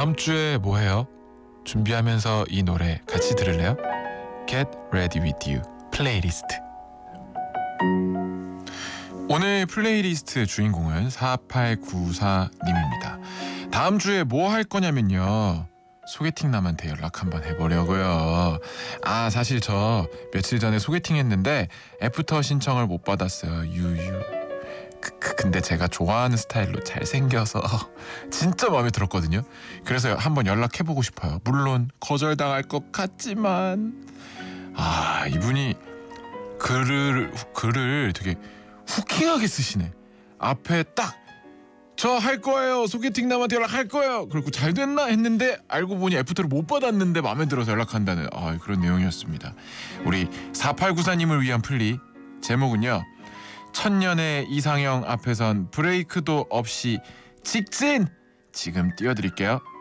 다음 주에 뭐 해요? 준비하면서 이 노래 같이 들을래요? Get Ready With You 플레이리스트. 오늘 플레이리스트 주인공은 4894님입니다. 다음 주에 뭐 할 거냐면요, 소개팅 남한테 연락 한번 해보려고요. 사실 저 며칠 전에 소개팅 했는데 애프터 신청을 못 받았어요. 유유. 근데 제가 좋아하는 스타일로 잘생겨서 진짜 마음에 들었거든요. 그래서 한번 연락해보고 싶어요. 물론 거절당할 것 같지만 이분이 글을 되게 후킹하게 쓰시네. 앞에 딱 저 할 거예요, 소개팅 남한테 연락할 거예요, 그리고 잘 됐나 했는데 알고 보니 애프터를 못 받았는데 마음에 들어서 연락한다는 그런 내용이었습니다. 우리 4894님을 위한 플리, 제목은요, 천년의 이상형 앞에선 브레이크도 없이 직진. 지금 띄워드릴게요.